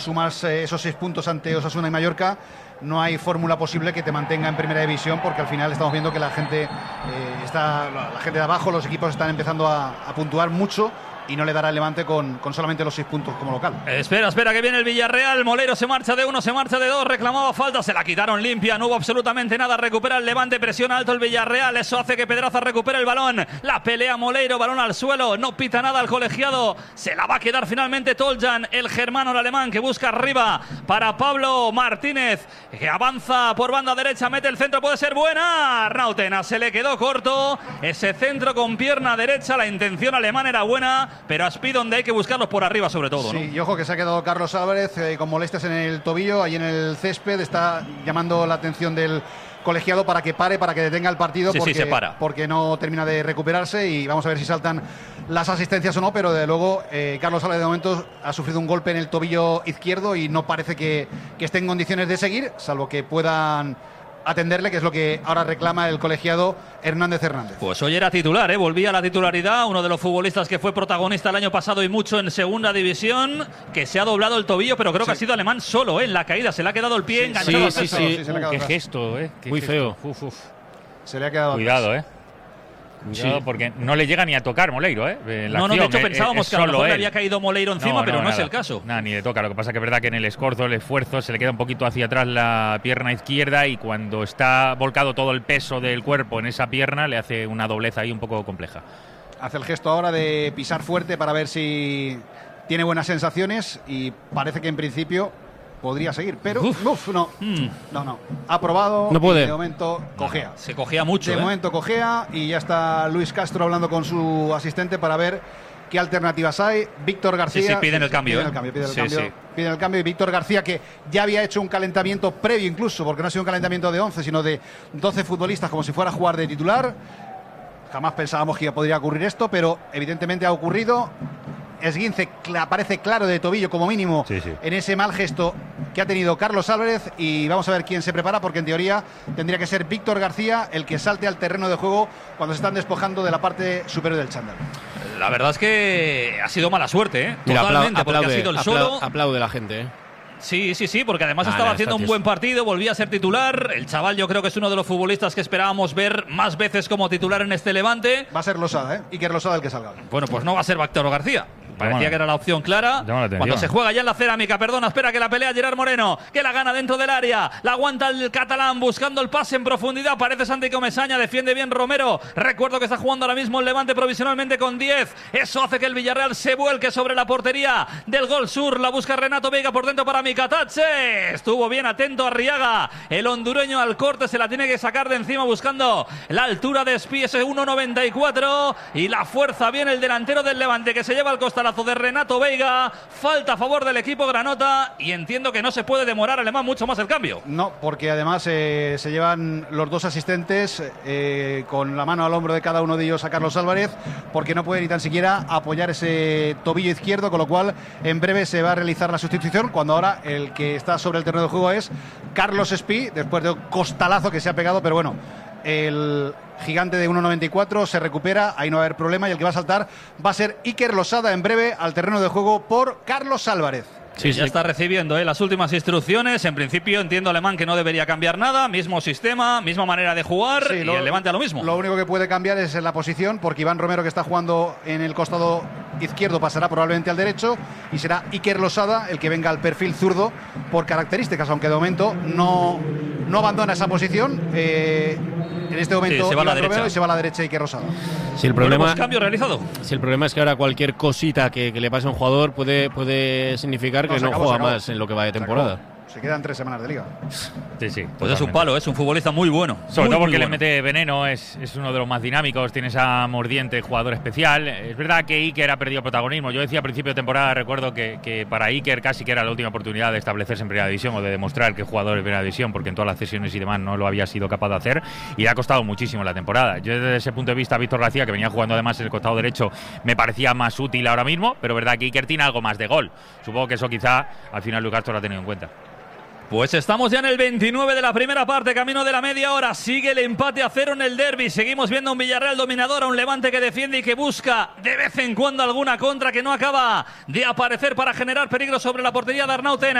Sumas esos 6 puntos ante Osasuna y Mallorca, no hay fórmula posible que te mantenga en primera división, porque al final estamos viendo que la gente de abajo, los equipos están empezando a puntuar mucho y no le dará el Levante con solamente los 6 puntos como local. Espera, que viene el Villarreal. Moleiro se marcha de 1, se marcha de 2, reclamaba falta, se la quitaron limpia, no hubo absolutamente nada. Recupera el Levante, presiona alto el Villarreal, eso hace que Pedraza recupere el balón. La pelea Moleiro, balón al suelo, no pita nada al colegiado, se la va a quedar finalmente Toljan, el germano, el alemán, que busca arriba para Pablo Martínez, que avanza por banda derecha, mete el centro, puede ser buena. Arnautena, se le quedó corto ese centro con pierna derecha, la intención alemana era buena, pero Aspi donde hay que buscarlos por arriba sobre todo, ¿no? Sí, y ojo que se ha quedado Carlos Álvarez con molestias en el tobillo, ahí en el césped, está llamando la atención del colegiado para que pare, para que detenga el partido, porque no termina de recuperarse, y vamos a ver si saltan las asistencias o no, pero de luego Carlos Álvarez de momento ha sufrido un golpe en el tobillo izquierdo y no parece que esté en condiciones de seguir, salvo que puedan atenderle, que es lo que ahora reclama el colegiado Hernández. Pues hoy era titular, volvía a la titularidad, uno de los futbolistas que fue protagonista el año pasado y mucho en segunda división, que se ha doblado el tobillo, pero creo que ha sido alemán solo, en la caída, se le ha quedado el pie enganchado al peso. Qué gesto, muy feo. Se le ha quedado. Cuidado, Cuidado, porque no le llega ni a tocar Moleiro, No, de hecho pensábamos que a lo mejor le había caído Moleiro encima, pero no es el caso. Nada, ni le toca. Lo que pasa que es verdad que en el escorzo, el esfuerzo, se le queda un poquito hacia atrás la pierna izquierda, y cuando está volcado todo el peso del cuerpo en esa pierna, le hace una doblez ahí un poco compleja. Hace el gesto ahora de pisar fuerte para ver si tiene buenas sensaciones, y parece que en principio podría seguir, pero no. Ha probado, no puede. De momento cojea. Se cojea mucho. De momento cojea, y ya está Luis Castro hablando con su asistente para ver qué alternativas hay. Víctor García. Piden el cambio. Piden el cambio. Y Víctor García, que ya había hecho un calentamiento previo incluso, porque no ha sido un calentamiento de 11, sino de 12 futbolistas, como si fuera a jugar de titular. Jamás pensábamos que podría ocurrir esto, pero evidentemente ha ocurrido. Esguince aparece claro de tobillo como mínimo en ese mal gesto que ha tenido Carlos Álvarez, y vamos a ver quién se prepara, porque en teoría tendría que ser Víctor García el que salte al terreno de juego cuando se están despojando de la parte superior del chándal. La verdad es que ha sido mala suerte, totalmente, porque ha sido el solo. Aplaude la gente, Sí, porque además estaba haciendo un buen partido, volvía a ser titular. El chaval, yo creo que es uno de los futbolistas que esperábamos ver más veces como titular en este Levante. Va a ser Losada, Iker Losada el que salga. Bueno, pues no va a ser Víctor García. Parecía que era la opción clara. Cuando se juega ya en la cerámica, espera que la pelea Gerard Moreno, que la gana dentro del área, la aguanta el catalán buscando el pase en profundidad, parece Santi Comesaña, defiende bien Romero. Recuerdo que está jugando ahora mismo el Levante provisionalmente con 10, eso hace que el Villarreal se vuelque sobre la portería del Gol Sur, la busca Renato Veiga por dentro para Mikatache, estuvo bien atento Arriaga, el hondureño al corte, se la tiene que sacar de encima buscando la altura de Espí, ese 1.94, y la fuerza bien el delantero del Levante, que se lleva al costalazo de Renato Veiga, falta a favor del equipo granota, y entiendo que no se puede demorar alemán mucho más el cambio. No, porque además se llevan los dos asistentes con la mano al hombro de cada uno de ellos a Carlos Álvarez, porque no puede ni tan siquiera apoyar ese tobillo izquierdo, con lo cual en breve se va a realizar la sustitución, cuando ahora el que está sobre el terreno de juego es Carlos Espí, después de un costalazo que se ha pegado, pero bueno, el gigante de 1.94 se recupera, ahí no va a haber problema, y el que va a saltar va a ser Iker Losada en breve al terreno de juego por Carlos Álvarez. Ya está recibiendo las últimas instrucciones. En principio entiendo alemán que no debería cambiar nada, mismo sistema, misma manera de jugar, y el Levante a lo mismo. Lo único que puede cambiar es en la posición, porque Iván Romero, que está jugando en el costado izquierdo, pasará probablemente al derecho, y será Iker Losada el que venga al perfil zurdo por características, aunque de momento no abandona esa posición. En este momento se va a la derecha. Y se va a la derecha Iker Losada. Si el problema, pues cambio realizado. Si el problema es que ahora cualquier cosita que le pase a un jugador puede significar que no juega más en lo que va de temporada. Se quedan 3 semanas de liga. Sí. Pues es un palo, es un futbolista muy bueno. Sobre todo porque le mete veneno, es uno de los más dinámicos, tiene esa mordiente, jugador especial. Es verdad que Iker ha perdido protagonismo. Yo decía a principio de temporada, recuerdo que para Iker casi que era la última oportunidad de establecerse en primera división o de demostrar que es jugador en primera división, porque en todas las cesiones y demás no lo había sido capaz de hacer, y le ha costado muchísimo la temporada. Yo desde ese punto de vista, Víctor García, que venía jugando además en el costado derecho, me parecía más útil ahora mismo, pero verdad que Iker tiene algo más de gol. Supongo que eso quizá al final Luis Castro lo ha tenido en cuenta. Pues estamos ya en el 29 de la primera parte, camino de la media hora. Sigue el empate a 0 en el derbi. Seguimos viendo a un Villarreal dominador, a un Levante que defiende y que busca de vez en cuando alguna contra que no acaba de aparecer para generar peligro sobre la portería de Arnau Tena.